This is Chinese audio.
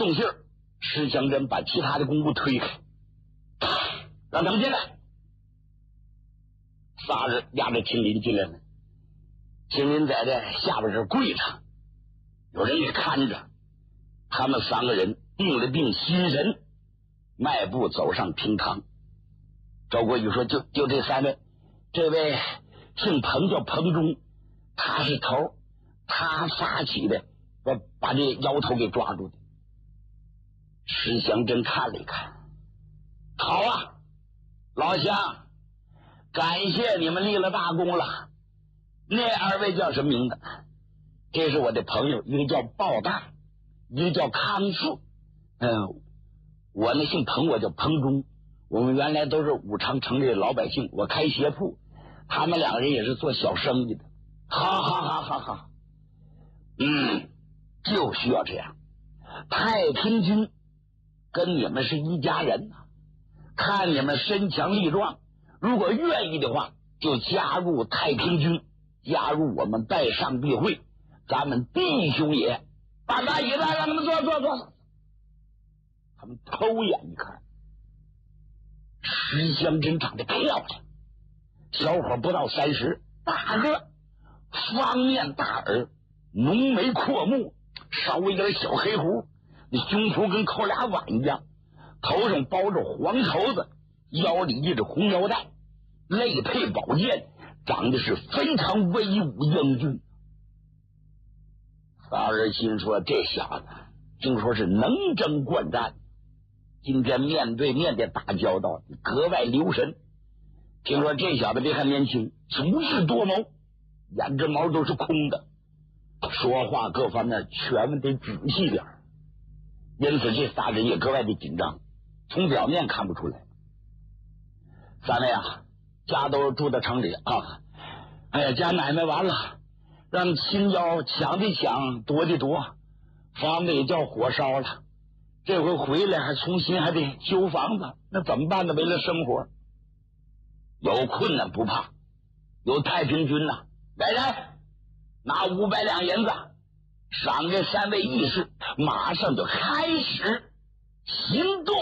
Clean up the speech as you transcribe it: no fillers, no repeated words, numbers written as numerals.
送信儿，石祥珍把其他的公务推开，让他们进来。仨人押着秦林进来了，秦林在这下边这跪着，有人给看着。他们3个人定了定心神，迈步走上厅堂。赵国宇说：“就这3位，这位姓彭，叫彭忠，他是头，他发起的，把这妖头给抓住的。”石祥珍看了一看，好啊，老乡，感谢你们立了大功了。那2位叫什么名字？这是我的朋友，一个叫鲍大，一个叫康富。我呢姓彭，我叫彭忠。我们原来都是武昌城的老百姓，我开鞋铺，他们2个人也是做小生意的。好，就需要这样。太平军跟你们是一家人呐，看你们身强力壮，如果愿意的话，就加入太平军，加入我们拜上帝会，咱们弟兄也。把把椅子让他们坐。他们偷眼一看，石香珍长得漂亮，小伙不到30，大个，方面大耳，浓眉阔目，稍微有点小黑胡，那胸脯跟扣俩碗一样，头上包着黄绸子，腰里系着红腰带，肋配宝剑，长得是非常威武英俊。仨人心说，这小子听说是能征惯战，今天面对面的打交道格外留神。听说这小子别看年轻，足智多谋，眼睫毛都是空的，说话各方面全得仔细点，因此这仨人也格外的紧张，从表面看不出来。3位啊，家都住在城里啊，哎呀，家买卖完了，让亲家抢的抢，夺的夺，房子也叫火烧了，这回回来还重新还得修房子，那怎么办呢？为了生活，有困难不怕，有太平军呐，来人，拿500两银子赏给3位义士，马上就开始行动。